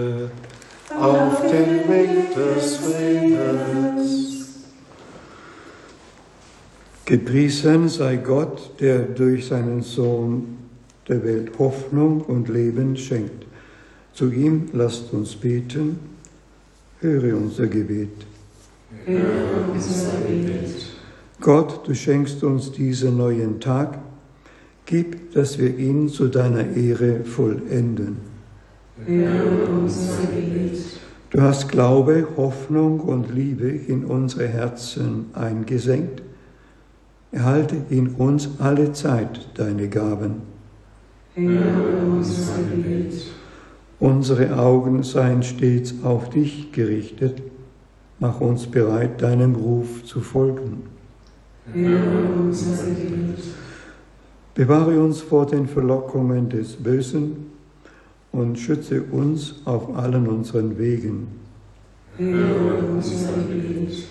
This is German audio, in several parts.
auf den Weg des Friedens. Gepriesen sei Gott, der durch seinen Sohn der Welt Hoffnung und Leben schenkt. Zu ihm lasst uns beten. Höre unser Gebet. Höre unser Gebet. Gott, du schenkst uns diesen neuen Tag. Gib, dass wir ihn zu deiner Ehre vollenden. Höre unser Gebet. Du hast Glaube, Hoffnung und Liebe in unsere Herzen eingesenkt. Erhalte in uns alle Zeit deine Gaben. Höre unser Gebet. Unsere Augen seien stets auf dich gerichtet. Mach uns bereit, deinem Ruf zu folgen. Höre unser Gebet. Bewahre uns vor den Verlockungen des Bösen und schütze uns auf allen unseren Wegen. Höre unser Gebet.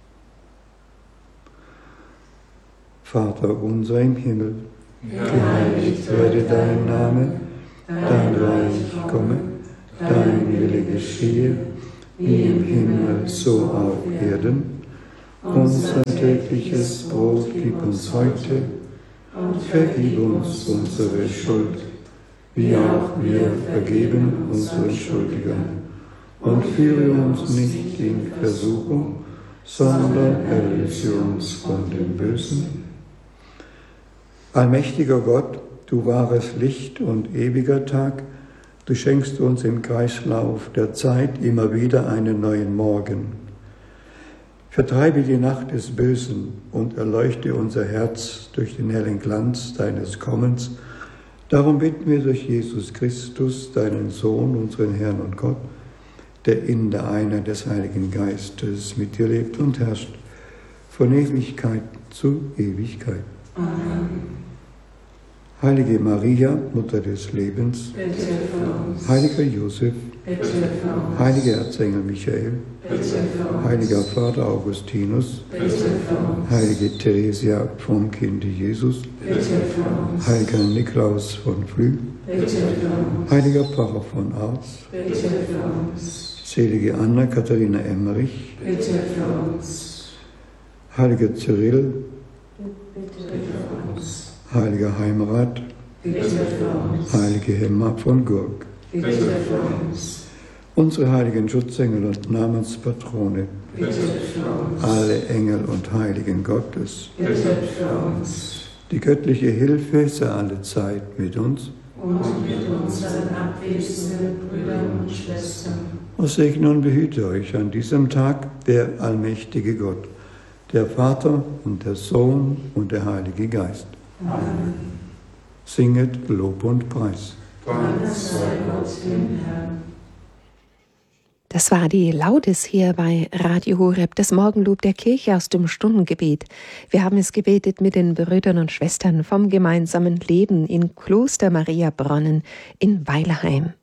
Vater unser im Himmel, Geheiligt werde dein Name, dein Reich komme, dein Wille geschehe, wie im Himmel so auf Erden. Unser tägliches Brot gib uns heute und vergib uns unsere Schuld, wie auch wir vergeben unseren Schuldigern. Und führe uns nicht in Versuchung, sondern erlöse uns von dem Bösen. Allmächtiger Gott, du wahres Licht und ewiger Tag, du schenkst uns im Kreislauf der Zeit immer wieder einen neuen Morgen. Vertreibe die Nacht des Bösen und erleuchte unser Herz durch den hellen Glanz deines Kommens. Darum bitten wir durch Jesus Christus, deinen Sohn, unseren Herrn und Gott, der in der Einheit des Heiligen Geistes mit dir lebt und herrscht, von Ewigkeit zu Ewigkeit. Amen. Heilige Maria, Mutter des Lebens, Bitte für uns. heiliger Josef, Bitte für uns. heiliger Erzengel Michael, Bitte für uns. heiliger Vater Augustinus, Bitte für uns. heilige Theresia vom Kinde Jesus, Bitte für uns. heiliger Nikolaus von Flü, Bitte für uns. heiliger Pfarrer von Ars, Bitte für uns. selige Anna Katharina Emmerich, Bitte für uns. heiliger Cyrill, Bitte für uns. heiliger Heimrat, Bitte für uns. heilige Hemma von Gurk, Bitte für uns. unsere heiligen Schutzengel und Namenspatrone, Bitte für uns. alle Engel und Heiligen Gottes, Bitte für uns. die göttliche Hilfe sei alle Zeit mit uns. Und mit unseren abwesenden Brüdern und Schwestern. Und segne und behüte euch an diesem Tag der allmächtige Gott, der Vater und der Sohn und der Heilige Geist. Amen. Singet Lob und Preis. Dank sei Gott dem Herrn. Das war die Laudes hier bei Radio Horeb, das Morgenlob der Kirche aus dem Stundengebet. Wir haben es gebetet mit den Brüdern und Schwestern vom gemeinsamen Leben in Kloster Maria Bronnen in Weilheim.